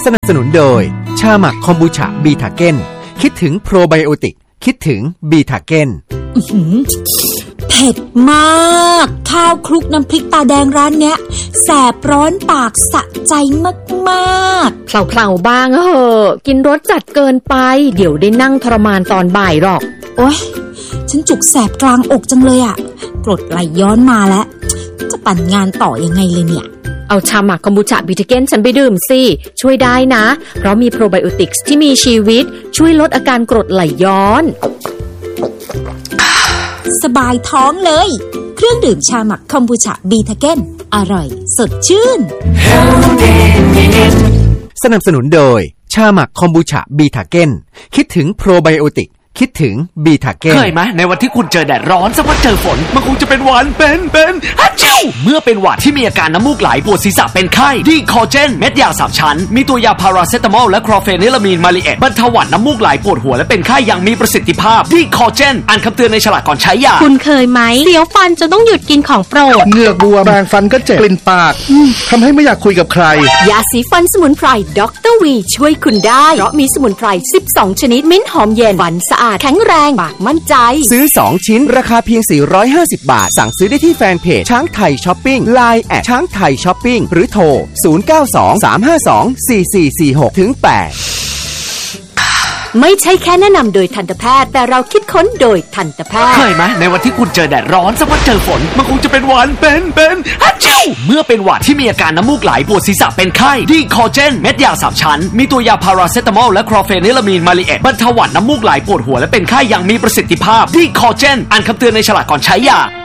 สนับสนุนโดยชาหมักคอมบูชาบีทาเก้นคิดถึงโปรไบโอติกคิดถึงบีทาเก้นเผ็ดมากข้าวคลุกน้ำพริกตาแดงร้านเนี้ยแสบร้อนปากสะใจมากๆเพลาๆบ้างเหอะกินรสจัดเกินไปเดี๋ยวได้นั่งทรมานตอนบ่ายหรอกโอ๊ยฉันจุกแสบกลางอกจังเลยอะกรดไหลย้อนมาแล้วจะปั่นงานต่อยังไงเลยเนี่ยเอาชาหมักคอมบูชาบิทาเก้นฉันไปดื่มสิช่วยได้นะเพราะมีโปรไบโอติกส์ที่มีชีวิตช่วยลดอาการกรดไหลย้อนสบายท้องเลยเครื่องดื่มชาหมักคอมบูชาบีทาเก้นอร่อยสดชื่นสนับสนุนโดยชาหมักคอมบูชาบีทาเก้นคิดถึงโปรไบโอติกคิดถึงบีทาเก้นเคยไหมในวันที่คุณเจอแดดร้อนสักวันเจอฝนมันคงจะเป็นหวัดเป็นฮัจจิวเมื่อเป็นหวัดที่มีอาการน้ำมูกไหลปวดศีรษะเป็นไข้ดีคอเจนเม็ดยา3ชั้นมีตัวยาพาราเซตามอลและคลอเฟนิลามีนมาลีเอตบรรเทาหวัดน้ำมูกไหลปวดหัวและเป็นไข้อย่างมีประสิทธิภาพดีคอเจนอ่านคำเตือนในฉลากก่อนใช้ยาคุณเคยไหมเสียวฟันจนต้องหยุดกินของโปรดเหงือกบวมแปรงฟันก็เจ็บกลิ่นปากทำให้ไม่อยากคุยกับใครยาสีฟันสมุนไพรด็อกเตอร์วีช่วยคุณได้เพราะมีสมุนไพร12ชนิดมิ้นหอมเย็นฟันสะอาดแข็งแรงปากมั่นใจซื้อ2ชิ้นราคาเพียง450บาทสั่งซื้อได้ที่แฟนเพจช้างไทยช้อปปิ้ง LINE แอดช้างไทยช้อปปิ้งหรือโทร0923524446-8 ไม่ใช่แค่แนะนำโดยทันตแพทย์แต่เราคิดค้นโดยทันตแพทย์เคยไหมในวันที่คุณเจอแดดร้อนสักวันเจอฝนมันคงจะเป็นหวัดเป็นฮัจจิวเมื่อเป็นหวัดที่มีอาการน้ำมูกไหลปวดศีรษะเป็นไข้ดีคอเจนเม็ดยา3ชั้นมีตัวยาพาราเซตามอลและคลอเฟนิลามีนมาลีเอตบรรเทาหวัดน้ำมูกไหลปวดหัวและเป็นไข้อย่างมีประสิทธิภาพดีคอเจนอ่านคำเตือนในฉลากก่อนใช้ยา